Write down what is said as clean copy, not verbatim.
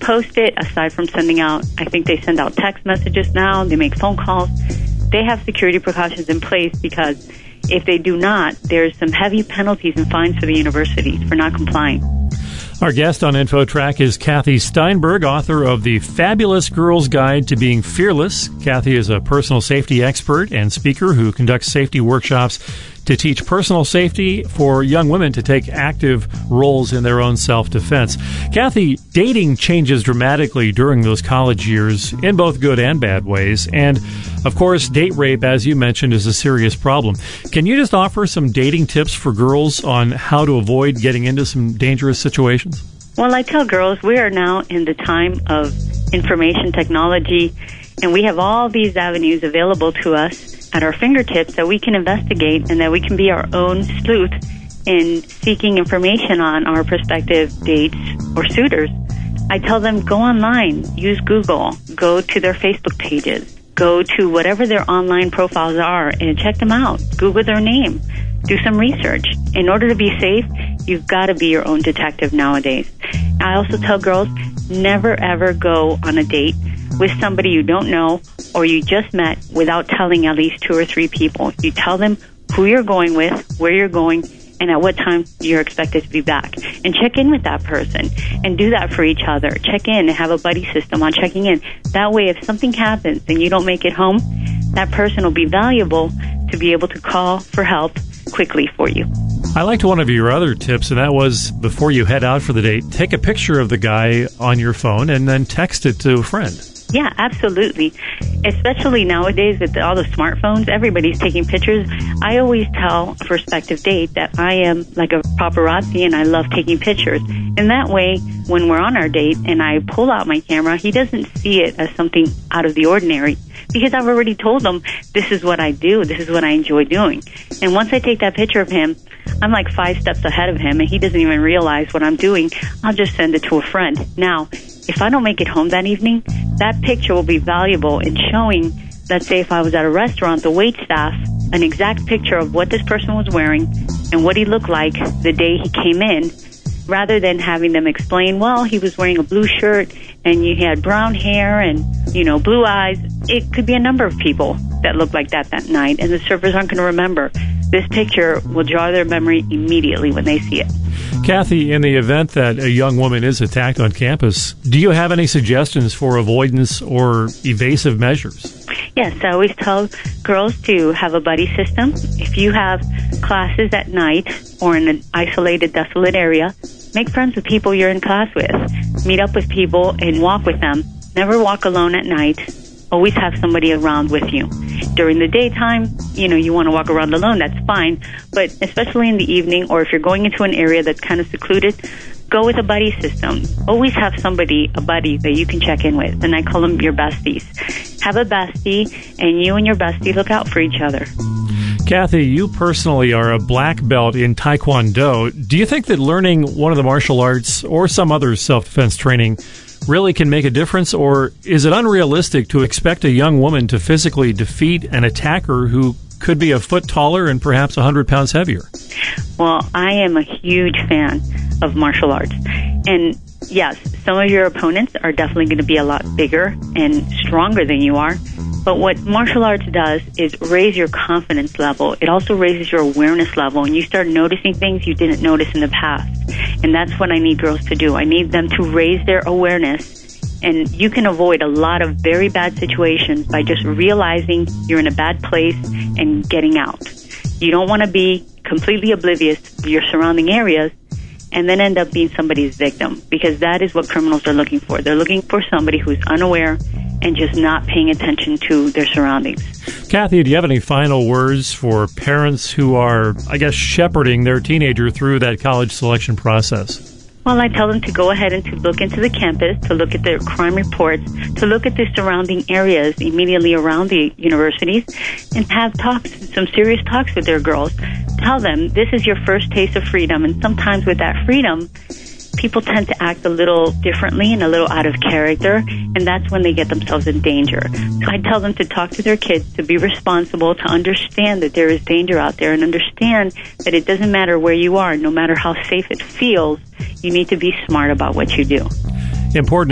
post it, aside from sending out, I think they send out text messages now, they make phone calls. They have security precautions in place because if they do not, there's some heavy penalties and fines for the universities for not complying. Our guest on InfoTrack is Kathy Steinberg, author of The Fabulous Girl's Guide to Being Fearless. Kathy is a personal safety expert and speaker who conducts safety workshops to teach personal safety for young women to take active roles in their own self-defense. Kathy, dating changes dramatically during those college years in both good and bad ways. And, of course, date rape, as you mentioned, is a serious problem. Can you just offer some dating tips for girls on how to avoid getting into some dangerous situations? Well, I tell girls we are now in the time of information technology, and we have all these avenues available to us at our fingertips that we can investigate and that we can be our own sleuth in seeking information on our prospective dates or suitors. I tell them go online, use Google, go to their Facebook pages, go to whatever their online profiles are and check them out. Google their name. Do some research. In order to be safe, you've got to be your own detective nowadays. I also tell girls never ever go on a date with somebody you don't know or you just met without telling at least 2 or 3 people. You tell them who you're going with, where you're going, and at what time you're expected to be back. And check in with that person and do that for each other. Check in and have a buddy system on checking in. That way, if something happens and you don't make it home, that person will be valuable to be able to call for help quickly for you. I liked one of your other tips, and that was before you head out for the date, take a picture of the guy on your phone and then text it to a friend. Yeah, absolutely. Especially nowadays with all the smartphones, everybody's taking pictures. I always tell a prospective date that I am like a paparazzi and I love taking pictures. And that way, when we're on our date and I pull out my camera, he doesn't see it as something out of the ordinary because I've already told him this is what I do, this is what I enjoy doing. And once I take that picture of him, I'm like 5 steps ahead of him and he doesn't even realize what I'm doing. I'll just send it to a friend. Now, if I don't make it home that evening, that picture will be valuable in showing, let's say if I was at a restaurant, the wait staff, an exact picture of what this person was wearing and what he looked like the day he came in, rather than having them explain, well, he was wearing a blue shirt and he had brown hair and, blue eyes. It could be a number of people that look like that night, and the servers aren't going to remember. This picture will draw their memory immediately when they see it. Kathy, in the event that a young woman is attacked on campus, do you have any suggestions for avoidance or evasive measures? Yes, I always tell girls to have a buddy system. If you have classes at night or in an isolated, desolate area, make friends with people you're in class with. Meet up with people and walk with them. Never walk alone at night. Always have somebody around with you. During the daytime, you want to walk around alone, that's fine. But especially in the evening, or if you're going into an area that's kind of secluded, go with a buddy system. Always have a buddy that you can check in with. And I call them your besties. Have a bestie, and you and your bestie look out for each other. Kathy, you personally are a black belt in Taekwondo. Do you think that learning one of the martial arts or some other self-defense training really can make a difference, or is it unrealistic to expect a young woman to physically defeat an attacker who could be a foot taller and perhaps 100 pounds heavier? Well, I am a huge fan of martial arts. And yes, some of your opponents are definitely going to be a lot bigger and stronger than you are. But what martial arts does is raise your confidence level. It also raises your awareness level, and you start noticing things you didn't notice in the past. And that's what I need girls to do. I need them to raise their awareness, and you can avoid a lot of very bad situations by just realizing you're in a bad place and getting out. You don't want to be completely oblivious to your surrounding areas and then end up being somebody's victim, because that is what criminals are looking for. They're looking for somebody who's unaware and just not paying attention to their surroundings. Kathy, do you have any final words for parents who are, shepherding their teenager through that college selection process? Well, I tell them to go ahead and to look into the campus, to look at their crime reports, to look at the surrounding areas immediately around the universities, and have some serious talks with their girls. Tell them this is your first taste of freedom, and sometimes with that freedom, people tend to act a little differently and a little out of character, and that's when they get themselves in danger. So I tell them to talk to their kids, to be responsible, to understand that there is danger out there, and understand that it doesn't matter where you are, no matter how safe it feels, you need to be smart about what you do. Important